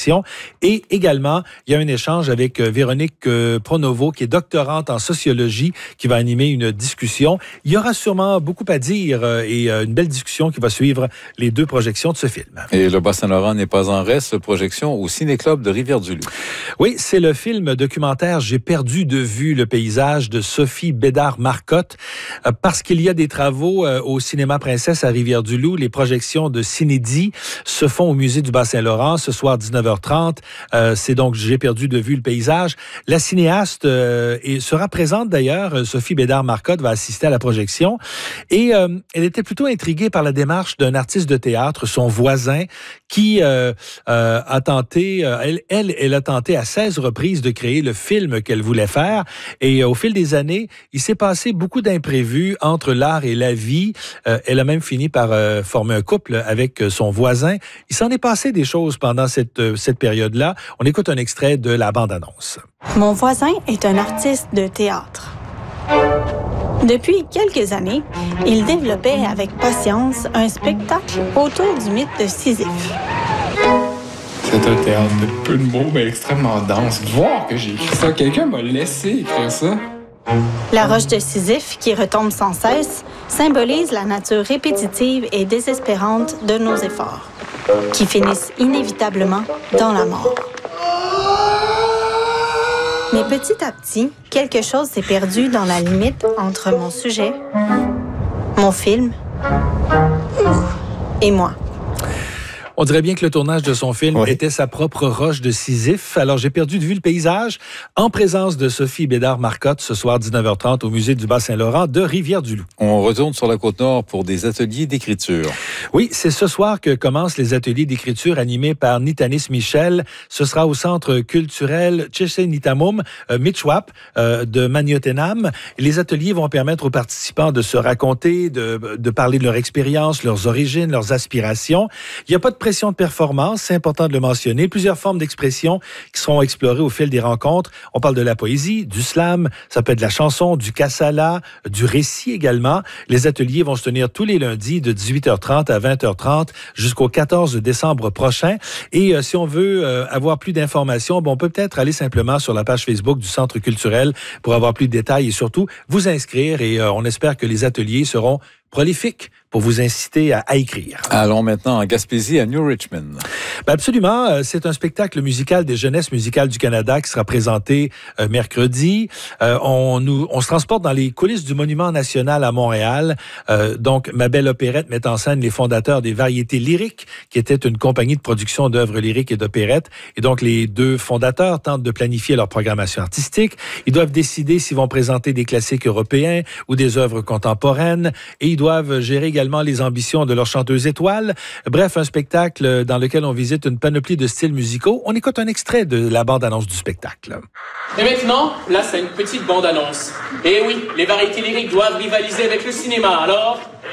projection. Et également, il y a un échange avec Véronique Pronovo, qui est doctorante en sociologie, qui va animer une discussion. Il y aura sûrement beaucoup à dire et une belle discussion qui va suivre les deux projections de ce film. Et le Bas-Saint-Laurent n'est pas en reste, projection au Ciné-Club de Rivière-du-Loup. Oui, c'est le film documentaire « J'ai perdu de vue le paysage » de Sophie Bédard-Marcotte. Parce qu'il y a des travaux au Cinéma Princesse à Rivière-du-Loup, les projections de Cinédie se font au Musée du Bas-Saint-Laurent ce soir 19h30. C'est donc « J'ai perdu de vue le paysage ». La cinéaste sera présente d'ailleurs. Sophie Bédard-Marcotte va assister à la projection. Et elle était plutôt intriguée par la démarche d'un artiste de théâtre, son voisin, qui a tenté, elle a tenté à 16 reprises de créer le film qu'elle voulait faire. Et au fil des années, il s'est passé beaucoup d'imprévus entre l'art et la vie. Elle a même fini par former un couple avec son voisin. Il s'en est passé des choses pendant cette période-là. On écoute un extrait de la bande-annonce. Mon voisin est un artiste de théâtre. Depuis quelques années, il développait avec patience un spectacle autour du mythe de Sisyphe. C'est un théâtre de peu de mots, mais extrêmement dense. Voir que j'ai écrit ça, quelqu'un m'a laissé écrire ça. La roche de Sisyphe, qui retombe sans cesse, symbolise la nature répétitive et désespérante de nos efforts, qui finissent inévitablement dans la mort. Mais petit à petit, quelque chose s'est perdu dans la limite entre mon sujet, mon film et moi. On dirait bien que le tournage de son film était sa propre roche de Sisyphe. Alors, j'ai perdu de vue le paysage en présence de Sophie Bédard-Marcotte ce soir 19h30 au Musée du Bas-Saint-Laurent de Rivière-du-Loup. On retourne sur la Côte-Nord pour des ateliers d'écriture. Oui, c'est ce soir que commencent les ateliers d'écriture animés par Nitanis Michel. Ce sera au Centre culturel Tchesenitamum Michwap de Magnotenam. Les ateliers vont permettre aux participants de se raconter, de parler de leur expérience, leurs origines, leurs aspirations. Il n'y a pas de pression de performance, c'est important de le mentionner. Plusieurs formes d'expression qui seront explorées au fil des rencontres. On parle de la poésie, du slam, ça peut être de la chanson, du kassala, du récit également. Les ateliers vont se tenir tous les lundis de 18h30 à 20h30 jusqu'au 14 décembre prochain. Et si on veut avoir plus d'informations, on peut peut-être aller simplement sur la page Facebook du Centre culturel pour avoir plus de détails et surtout vous inscrire. Et on espère que les ateliers seront prolifiques pour vous inciter à écrire. Allons maintenant en Gaspésie, à New Richmond. Absolument. C'est un spectacle musical des Jeunesses musicales du Canada qui sera présenté mercredi. On se transporte dans les coulisses du Monument national à Montréal. Donc, Ma Belle Opérette met en scène les fondateurs des Variétés lyriques, qui était une compagnie de production d'œuvres lyriques et d'opérettes. Et donc, les deux fondateurs tentent de planifier leur programmation artistique. Ils doivent décider s'ils vont présenter des classiques européens ou des œuvres contemporaines. Et ils doivent gérer également les ambitions de leur chanteuse étoile. Bref, un spectacle dans lequel on visite une panoplie de styles musicaux. On écoute un extrait de la bande-annonce du spectacle. Et maintenant, là, c'est une petite bande-annonce. Et oui, les variétés lyriques doivent rivaliser avec le cinéma. Alors,